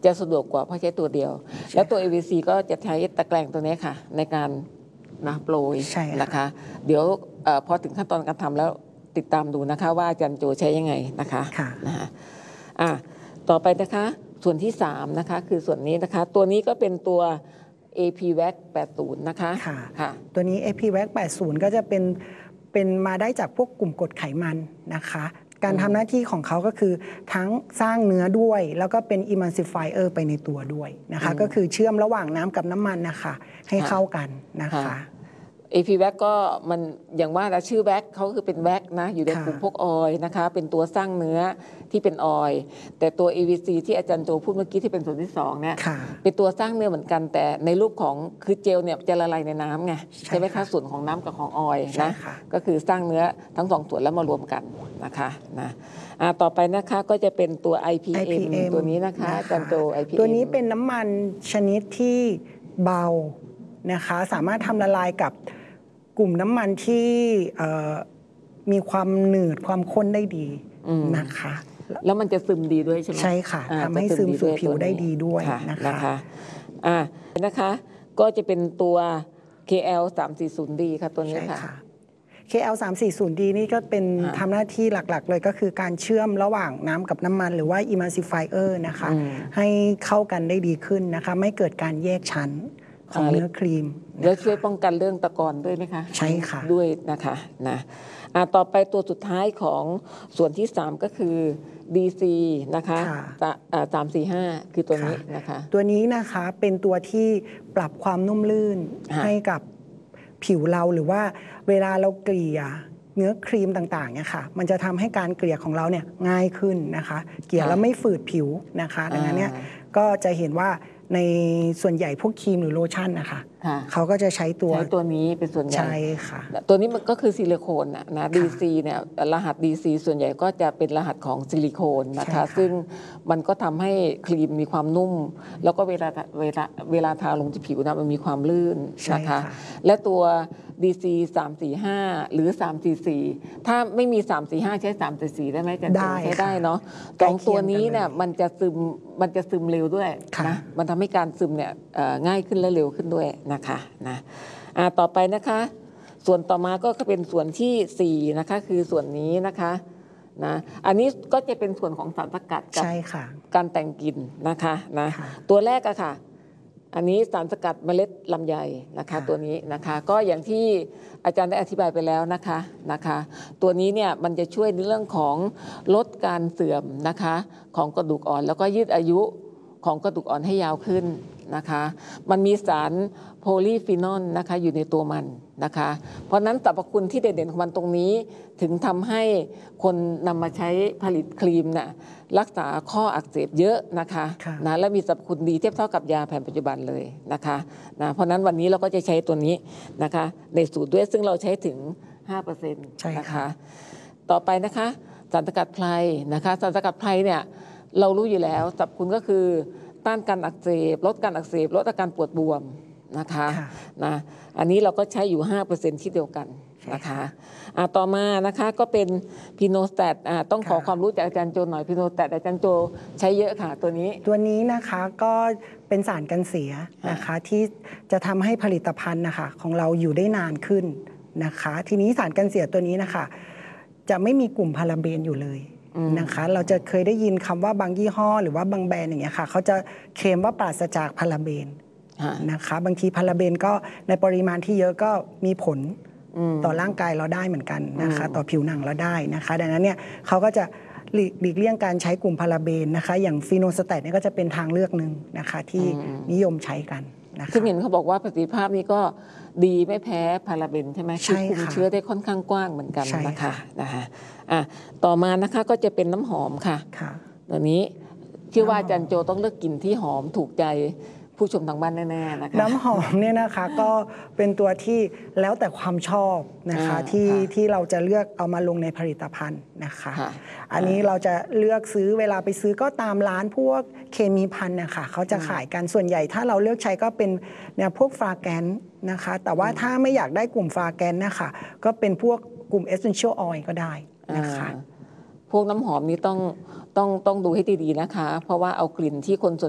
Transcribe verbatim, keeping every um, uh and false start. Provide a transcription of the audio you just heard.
จะสะดวกกว่าเพราะใช้ตัวเดียวแล้วตัว เอ วี ซี ก็จะใช้ตะแกรงตัวนี้ค่ะในการนะโปรยนะคะเดี๋ยวพอถึงขั้นตอนการทำแล้วติดตามดูนะคะว่าอาจารย์โจใช้ยังไงนะคะนะคะอ่ะต่อไปนะคะส่วนที่สามนะคะคือส่วนนี้นะคะตัวนี้ก็เป็นตัว เอ พี แวค แปดสิบ นะคะค่ะตัวนี้ เอ พี แวค แปดสิบ ก็จะเป็นเป็นมาได้จากพวกกลุ่มกรดไขมันนะคะการทำหน้าที่ของเขาก็คือทั้งสร้างเนื้อด้วยแล้วก็เป็น emulsifier ไปในตัวด้วยนะคะก็คือเชื่อมระหว่างน้ำกับน้ำมันนะคะให้เข้ากันนะคะเอ พี แวค ก็มันอย่างว่าแล้วชื่อแวคเขาคือเป็นแวคนะอยู่ในกลุ่มพวกออยล์นะคะเป็นตัวสร้างเนื้อที่เป็นออยล์แต่ตัว เอ วี ซี ที่อาจารย์โจพูดเมื่อกี้ที่เป็นส่วนที่สองเนี่ยเป็นตัวสร้างเนื้อเหมือนกันแต่ในรูปของคือเจลเนี่ยจะละลายในน้ำไงใช่ไหมคะส่วนของน้ำกับของออยล์นะก็คือสร้างเนื้อทั้งสองส่วนแล้วมารวมกันนะคะนะต่อไปนะคะก็จะเป็นตัว ไอ พี เอ็ม ตัวนี้นะคะอาจารย์โจ ไอ พี เอ็มตัวนี้เป็นน้ำมันชนิดที่เบานะคะสามารถทำละลายกับกลุ่มน้ำมันที่มีความหนืดความข้นได้ดีนะคะแล้วมันจะซึมดีด้วยใช่ไหมใช่ค่ะทำให้ซึมสู่ผิวได้ดีด้วยนะคะอ่านะคะก็จะเป็นตัว เค แอล สามสี่ศูนย์ ดี ค่ะตัวนี้ค่ะเค แอล สามสี่ศูนย์ ดี นี่ก็เป็นทำหน้าที่หลักๆเลยก็คือการเชื่อมระหว่างน้ำกับน้ำมันหรือว่า emulsifier นะคะให้เข้ากันได้ดีขึ้นนะคะไม่เกิดการแยกชั้นของเนื้อครีมแล้วช่วยป้องกันเรื่องตะกอนด้วยไหมคะใช่ค่ะด้วยนะคะนะต่อไปตัวสุดท้ายของส่วนที่สามก็คือ ดี ซี นะคะสามสี่ห้าคือตัวนี้นะคะตัวนี้นะคะเป็นตัวที่ปรับความนุ่มลื่นให้กับผิวเราหรือว่าเวลาเราเกลี่ยเนื้อครีมต่างๆเนี่ยค่ะมันจะทำให้การเกลี่ยของเราเนี่ยง่ายขึ้นนะคะเกลี่ยแล้วไม่ฝืดผิวนะคะดังนั้นเนี่ยก็จะเห็นว่าในส่วนใหญ่พวกครีมหรือโลชั่นนะคะเขาก็จะใช้ตัวใช้ตัวนี้เป็นส่วนใหญ่ใช่ค่ะตัวนี้มันก็คือซิลิโคนนะ ดี ซี เนี่ยรหัส ดี ซี ส่วนใหญ่ก็จะเป็นรหัสของซิลิโคนนะคะซึ่งมันก็ทำให้ครีมมีความนุ่มแล้วก็เวลาเวลาเวลาทาลงที่ผิวนะมันมีความลื่นนะคะและตัว ดี ซี สามสี่ห้า หรือสามสี่สี่ถ้าไม่มีสามสี่ห้าใช้สามสี่สี่ได้ไหมอาจารย์ใช้ได้เนาะสองตัวนี้เนี่ยมันจะซึมมันจะซึมเร็วด้วยนะมันทำให้การซึมเนี่ยง่ายขึ้นและเร็วขึ้นด้วยนะคะนะต่อไปนะคะส่วนต่อมาก็เป็นส่วนที่สี่นะคะคือส่วนนี้นะคะนะอันนี้ก็จะเป็นส่วนของสารสกัดกับการแต่งกลิ่นนะคะนะตัวแรกอะค่ะอันนี้สารสกัดเมล็ดลำไยนะคะตัวนี้นะคะก็อย่างที่อาจารย์ได้อธิบายไปแล้วนะคะนะคะตัวนี้เนี่ยมันจะช่วยในเรื่องของลดการเสื่อมนะคะของกระดูกอ่อนแล้วก็ยืดอายุของกระดูกอ่อนให้ยาวขึ้นนะคะมันมีสารโพลีฟีนอลนะคะอยู่ในตัวมันนะคะเพราะนั้นสรรพคุณที่เด่นๆของมันตรงนี้ถึงทำให้คนนำมาใช้ผลิตครีมนะรักษาข้ออักเสบเยอะนะคะนะและมีสรรพคุณดีเทียบเท่ากับยาแผนปัจจุบันเลยนะคะนะเพราะนั้นวันนี้เราก็จะใช้ตัวนี้นะคะในสูตรด้วยซึ่งเราใช้ถึง ห้าเปอร์เซ็นต์ นะคะต่อไปนะคะสารสกัดไพรนะคะสารสกัดไพรเนี่ยเรารู้อยู่แล้วสรรพคุณก็คือต้านการอักเสบลดการอักเสบลดอาการปวดบวมนะคะนะอันนี้เราก็ใช้อยู่ ห้าเปอร์เซ็นต์ ที่เดียวกันนะคะต่อมานะคะก็เป็นพีโนสแตทต้องขอความรู้จากอาจารย์โจหน่อยพีโนสแตทอาจารย์โจใช้เยอะค่ะตัวนี้ตัวนี้นะคะก็เป็นสารกันเสียนะคะที่จะทำให้ผลิตภัณฑ์นะคะของเราอยู่ได้นานขึ้นนะคะทีนี้สารกันเสียตัวนี้นะคะจะไม่มีกลุ่มพาราเบนอยู่เลยนะคะเราจะเคยได้ยินคำว่าบางยี่ห้อหรือว่าบางแบรนด์อย่างเงี้ยค่ะเขาจะเคลมว่าปราศจากพาราเบนนะคะบางทีพาราเบนก็ในปริมาณที่เยอะก็มีผลต่อร่างกายเราได้เหมือนกันนะคะต่อผิวหนังเราได้นะคะดังนั้นเนี่ยเขาก็จะหลีกเลี่ยงการใช้กลุ่มพาราเบนนะคะอย่างฟีโนสแตทเนี่ยก็จะเป็นทางเลือกหนึ่งนะคะที่นิยมใช้กันนะคะซึ่งเห็นเขาบอกว่าประสิทธิภาพนี้ก็ดีไม่แพ้พาราเบนใช่ไหมคือคุมเชื้อได้ค่อนข้างกว้างเหมือนกันนะคะนะคะอ่ะต่อมานะคะก็จะเป็นน้ำหอมค่ะตัวนี้เชื่อว่าอาจารย์โจต้องเลือกกลิ่นที่หอมถูกใจผู้ชมทางบ้านแน่ๆนะคะน้ำหอมเนี่ยนะคะก็เป็นตัวที่แล้วแต่ความชอบนะคะที่ที่เราจะเลือกเอามาลงในผลิตภัณฑ์นะคะอันนี้เราจะเลือกซื้อเวลาไปซื้อก็ตามร้านพวกเคมีภัณฑ์นะคะเขาจะขายกันส่วนใหญ่ถ้าเราเลือกใช้ก็เป็นเนี่ยพวกฟราแกนนะคะแต่ว่าถ้าไม่อยากได้กลุ่มฟราแกนนะคะก็เป็นพวกกลุ่ม essential oil ก็ได้นะคะพวกน้ำหอมนี้ต้องต้องต้องดูให้ดีๆนะคะเพราะว่าเอากลิ่นที่คน